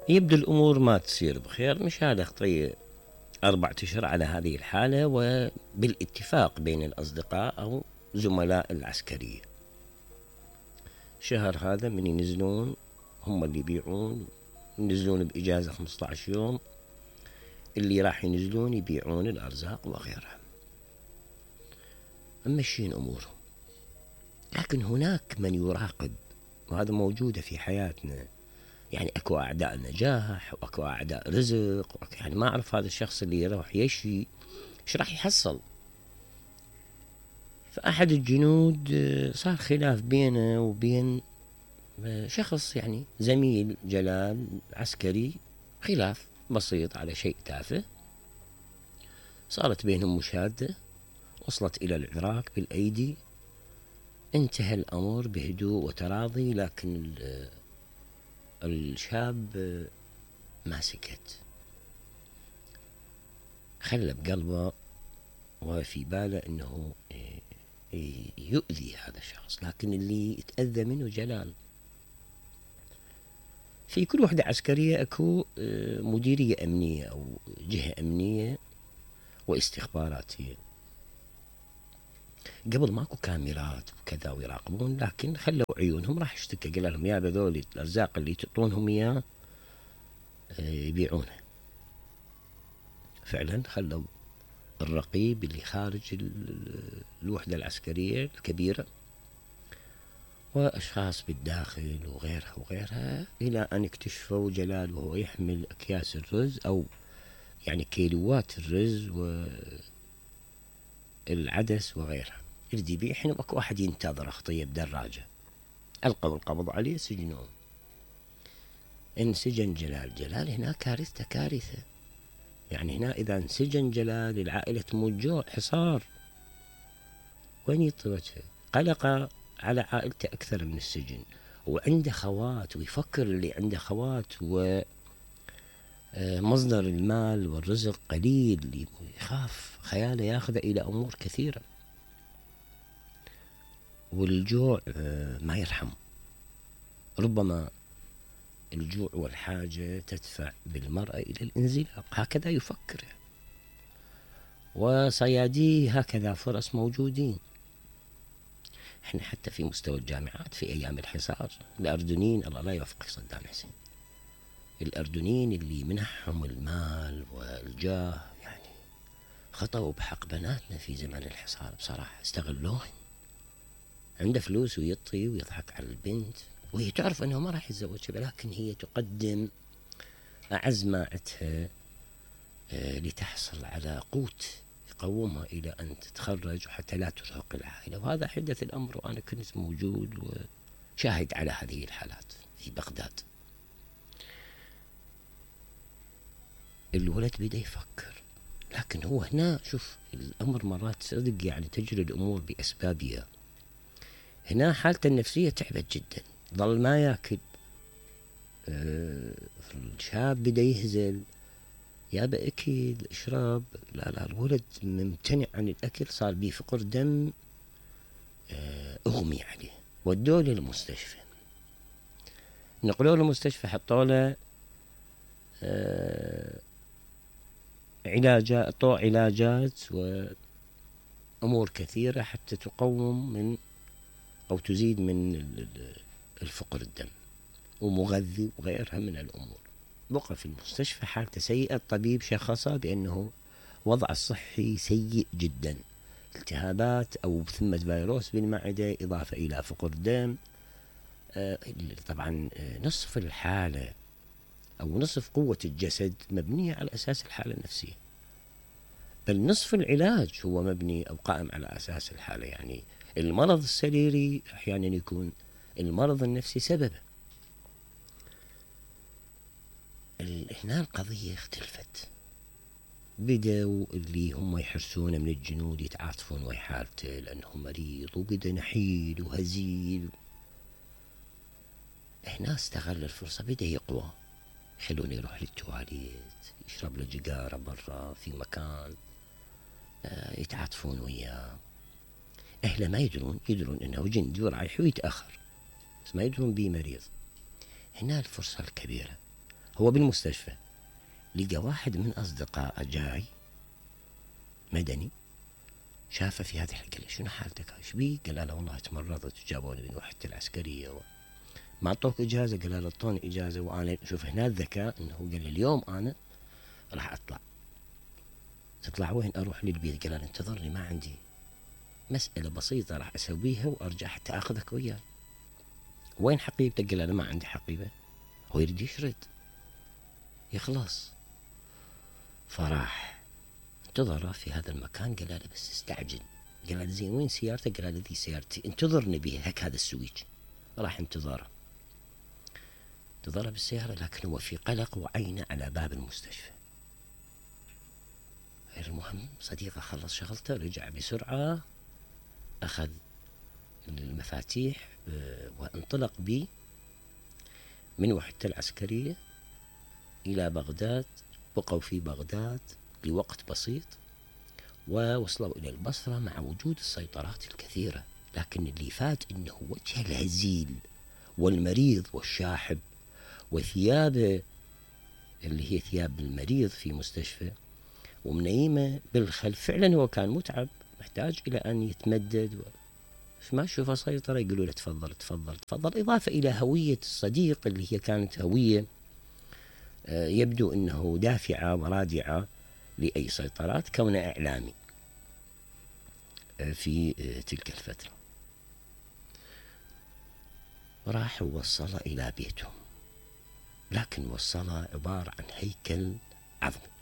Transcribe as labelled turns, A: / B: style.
A: يبدو الأمور ما تصير بخير. مشان خطية 4 أشهر على هذه الحالة، وبالاتفاق بين الأصدقاء أو زملاء العسكرية. شهر هذا من ينزلون هم اللي يبيعون، ينزلون بإجازة 15 يوم، اللي راح ينزلون يبيعون الأرزاق وغيرها، ممشين أمورهم. لكن هناك من يراقب، وهذا موجودة في حياتنا. يعني أكو أعداء نجاح وأكو أعداء رزق، يعني ما أعرف هذا الشخص اللي يروح يشي إيش راح يحصل. فأحد الجنود صار خلاف بينه وبين شخص، يعني زميل جلال عسكري، خلاف بسيط على شيء تافه. صارت بينهم مشادة، وصلت إلى العراك بالأيدي. انتهى الأمر بهدوء وتراضي، لكن الشاب ما سكت، خلى بقلبه وفي باله أنه يؤذي هذا الشخص، لكن اللي يتأذى منه جلال. في كل وحدة عسكرية أكو مديرية أمنية أو جهة أمنية واستخباراتية. قبل ماكو كاميرات وكذا ويراقبون، لكن خلوا عيونهم راح اشتكى، قال لهم يا بذول الأرزاق اللي تعطونهم إياه يبيعونه. فعلا خلوا الرقيب اللي خارج الوحدة العسكرية الكبيرة وأشخاص بالداخل وغيرها وغيرها، إلى أن اكتشفوا جلال وهو يحمل أكياس الرز، أو يعني كيلوات الرز والعدس وغيرها، يريد يبيع. حين اكو واحد ينتظر خطية بدراجة، ألقوا القبض عليه، سجنوه. انسجن جلال هنا كارثة. يعني هنا إذا انسجن جلال، العائلة تموت جوع، حصار، وين يطي وجهه؟ قلق على عائلته أكثر من السجن، وعنده خوات، ويفكر اللي عنده خوات ومصدر المال والرزق قليل، يخاف خياله ياخذه إلى أمور كثيرة. والجوع ما يرحم، ربما الجوع والحاجة تدفع بالمرأة إلى الانزلاق، هكذا يفكر. وصياديه هكذا فرص موجودين. احنا حتى في مستوى الجامعات في أيام الحصار، الأردنيين الله لا يوفق صدام حسين، الأردنيين اللي منحهم المال والجاه، يعني خطأوا بحق بناتنا في زمن الحصار بصراحة، استغلوهم. عنده فلوس ويطي ويضحك على البنت، وهي تعرف أنه ما راح يتزوجها، لكن هي تقدم أعز ما عندها لتحصل على قوت يقومها إلى أن تتخرج، وحتى لا ترهق العائلة. وهذا حدث الأمر، وأنا كنت موجود وشاهد على هذه الحالات في بغداد. الولد بدأ يفكر، لكن هو هنا شوف الأمر مرات صدق، يعني تجري الأمور بأسبابها. هنا حالته النفسية تعبت جدا، ظل ما يأكل. الشاب بدأ يهزل، يابا أكل اشرب، لا الولد ممتنع عن الأكل، صار بيه فقر دم، أغمي عليه، ودوه للمستشفى. نقلوه للمستشفى، حطوا له علاجات، علاجات وأمور كثيرة حتى تقوم من أو تزيد من الفقر الدم، ومغذي وغيرها من الأمور. بقى في المستشفى حالته سيئة، الطبيب شخصه بأنه وضع الصحي سيء جدا، التهابات أو ثمة فيروس بالمعدة، إضافة إلى فقر دم. طبعا نصف الحالة أو نصف قوة الجسد مبنية على أساس الحالة النفسية، بل نصف العلاج هو مبني أو قائم على أساس الحالة. يعني المرض السريري أحيانا يكون المرض النفسي سببه. هنا القضية اختلفت، بدأوا اللي هم يحرسونه من الجنود يتعاطفون ويا حالته لأنه مريض، وبدأ نحيل وهزيل. هنا استغل الفرصة، بدأ يقوى، خلوني يروح للتواليت، يشرب له جيجارة برا في مكان، يتعاطفون وياه. أهله ما يدرون أنه جندي ورايح ويتأخر، بس ما يدرون بيه مريض. هنا الفرصة الكبيرة، هو بالمستشفى لقى واحد من أصدقائه جاي مدني، شافه في هذه الحالة، قال له شنو حالتك؟ ايش بيك؟ قال له والله تمرضت وجابوني من وحدة العسكرية ما اعطوك اجازة؟ قال له اعطوني اجازة. وانا شوف هنا الذكاء انه قال لي اليوم انا راح اطلع. تطلع وين؟ اروح للبيت. قال له انتظرني ما عندي، مسألة بسيطة راح اسويها وارجع حتى اخذك وياي. وين حقيبتك؟ قال له ما عندي حقيبة. هو يريد يشرد يخلص. فراح انتظره في هذا المكان. قال له بس استعجل. قال له زين وين سيارتك؟ قال له ذي سيارتي، انتظرني بها. هك هذا السويج. راح انتظره بالسيارة، لكن هو في قلق وعينه على باب المستشفى. المهم صديقه خلص شغلته، رجع بسرعة، أخذ المفاتيح وانطلق بي من وحدة العسكرية إلى بغداد. بقوا في بغداد لوقت بسيط ووصلوا إلى البصرة مع وجود السيطرات الكثيرة. لكن اللي فات إنه وجه الهزيل والمريض والشاحب وثيابه اللي هي ثياب المريض في مستشفى ومنيمة بالخلف. فعلا هو كان متعب، محتاج إلى أن يتمدد ما شوفه سيطرة يقولوا له تفضل تفضل تفضل. إضافة إلى هوية الصديق اللي هي كانت هوية يبدو أنه دافعة ورادعة لأي سيطرات، كونه إعلامي في تلك الفترة. راح ووصله إلى بيته، لكن وصله عبارة عن هيكل عظمي.